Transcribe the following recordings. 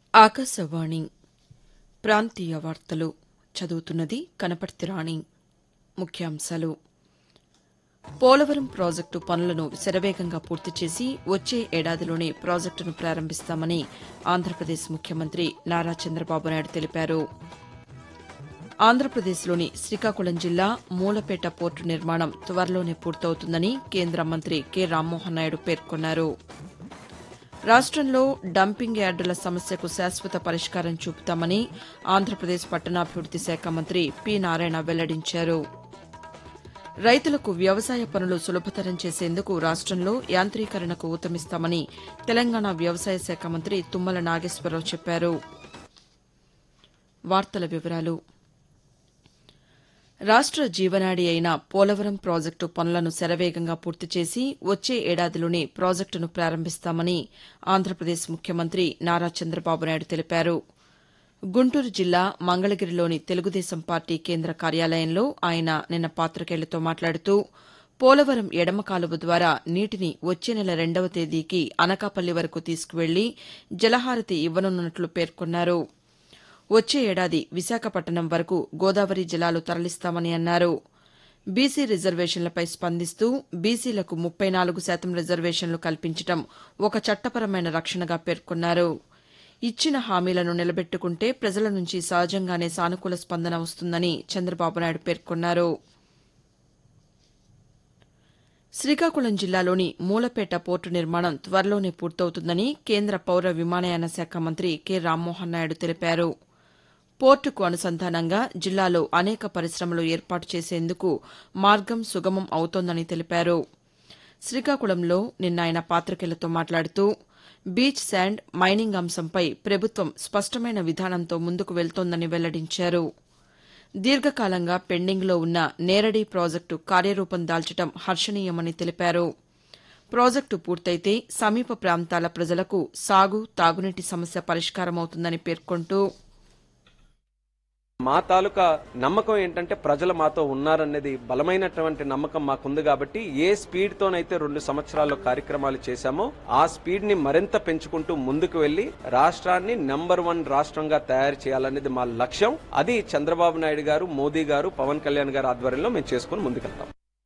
ఆకాశవాణి ప్రాంతీయ వార్తలు చదువుతున్నది కనపర్తి రాణి. ముఖ్యాంశాలు: పోలవరం ప్రాజెక్టు పనులను శరవేగంగా పూర్తి చేసి వచ్చే ఏడాదిలోనే ప్రాజెక్టును ప్రారంభిస్తామని ఆంధ్రప్రదేశ్ ముఖ్యమంత్రి నారా చంద్రబాబు నాయుడు తెలిపారు. ఆంధ్రప్రదేశ్లోని శ్రీకాకుళం జిల్లా మూలపేట పోర్టు నిర్మాణం త్వరలోనే పూర్తవుతుందని కేంద్ర మంత్రి కె రామ్మోహన్ నాయుడు పేర్కొన్నారు. రాష్టంలో డంపింగ్ యార్డుల సమస్యకు శాశ్వత పరిష్కారం చూపుతామని ఆంధ్రప్రదేశ్ పట్టణాభివృద్ది శాఖ మంత్రి పి నారాయణ వెల్లడించారు. రైతులకు వ్యవసాయ పనులు సులభతరం చేసేందుకు రాష్టంలో యాంత్రీకరణకు ఊతమిస్తామని తెలంగాణ వ్యవసాయ శాఖ మంత్రి తుమ్మల నాగేశ్వరరావు చెప్పారు. రాష్ట జీవనాడి అయిన పోలవరం ప్రాజెక్టు పనులను శరవేగంగా పూర్తి చేసి వచ్చే ఏడాదిలోనే ప్రాజెక్టును ప్రారంభిస్తామని ఆంధ్రప్రదేశ్ ముఖ్యమంత్రి నారా చంద్రబాబు నాయుడు తెలిపారు. గుంటూరు జిల్లా మంగళగిరిలోని తెలుగుదేశం పార్టీ కేంద్ర కార్యాలయంలో ఆయన నిన్న పాతికేయులతో మాట్లాడుతూ పోలవరం ఎడమ కాలువ ద్వారా నీటిని వచ్చే నెల 2వ తేదీకి అనకాపల్లి వరకు తీసుకువెళ్లి జలహారతి ఇవ్వనున్నట్లు పేర్కొన్నారు. వచ్చే ఏడాది విశాఖపట్టణం వరకు గోదావరి జలాలు తరలిస్తామని అన్నారు. బీసీ రిజర్వేషన్లపై స్పందిస్తూ బీసీలకు 34% రిజర్వేషన్లు కల్పించడం ఒక చట్టపరమైన రక్షణగా పేర్కొన్నారు. ఇచ్చిన హామీలను నిలబెట్టుకుంటే ప్రజల నుంచి సహజంగానే సానుకూల స్పందన వస్తుందని చంద్రబాబు నాయుడు పేర్కొన్నారు. శ్రీకాకుళం జిల్లాలోని మూలపేట పోర్టు నిర్మాణం త్వరలోనే పూర్తవుతుందని కేంద్ర పౌర విమానయాన శాఖ మంత్రి కె రామ్మోహన్ నాయుడు తెలిపారు. పోర్టుకు అనుసంధానంగా జిల్లాలో అనేక పరిశమలు ఏర్పాటు చేసేందుకు మార్గం సుగమం అవుతోందని తెలిపారు. శ్రీకాకుళంలో నిన్న ఆయన పాతికేయులతో మాట్లాడుతూ బీచ్ శాండ్ మైనింగ్ అంశంపై ప్రభుత్వం స్పష్టమైన విధానంతో ముందుకు వెళ్తోందని వెల్లడించారు. దీర్ఘకాలంగా పెండింగ్లో ఉన్న నేరడి ప్రాజెక్టు కార్యరూపం దాల్చడం హర్షణీయమని తెలిపారు. ప్రాజెక్టు పూర్తయితే సమీప ప్రాంతాల ప్రజలకు సాగు, తాగునీటి సమస్య పరిష్కారమవుతుందని పేర్కొంటూ మా తాలూకా నమ్మకం ఏంటంటే ప్రజలు మాతో ఉన్నారనేది బలమైనటువంటి నమ్మకం మాకుంది. కాబట్టి ఏ స్పీడ్ తోనైతే 2 సంవత్సరాల్లో కార్యక్రమాలు చేశామో ఆ స్పీడ్ ని మరింత పెంచుకుంటూ ముందుకు వెళ్లి రాష్ట్రాన్ని నెంబర్ 1 రాష్ట్రంగా తయారు చేయాలనేది మా లక్ష్యం. అది చంద్రబాబు నాయుడు గారు, మోదీ గారు, పవన్ కళ్యాణ్ గారు ఆధ్వర్యంలో మేము చేసుకుని ముందుకెళ్తాం.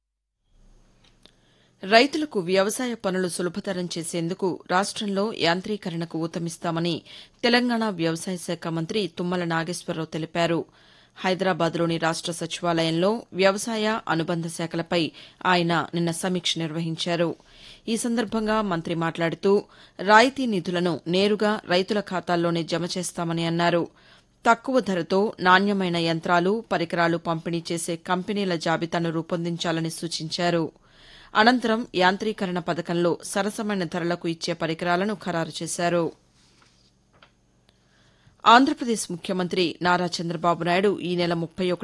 రైతులకు వ్యవసాయ పనులు సులభతరం చేసేందుకు రాష్టంలో యాంత్రీకరణకు ఊతమిస్తామని తెలంగాణ వ్యవసాయ శాఖ మంత్రి తుమ్మల నాగేశ్వరరావు తెలిపారు. హైదరాబాద్లోని రాష్ట సచివాలయంలో వ్యవసాయ అనుబంధ శాఖలపై ఆయన నిన్న సమీక్ష నిర్వహించారు. ఈ సందర్భంగా మంత్రి మాట్లాడుతూ రాయితీ నిధులను నేరుగా రైతుల ఖాతాల్లోనే జమ చేస్తామని అన్నారు. తక్కువ ధరతో నాణ్యమైన యంత్రాలు, పరికరాలు పంపిణీ చేసే కంపెనీల జాబితాను రూపొందించాలని సూచించారు. అనంతరం యాంత్రీకరణ పథకంలో సరసమైన ధరలకు ఇచ్చే పరికరాలను ఖరారు చేశారు. ఆంధ్రప్రదేశ్ ముఖ్యమంత్రి నారా చంద్రబాబు నాయుడు ఈ నెల 31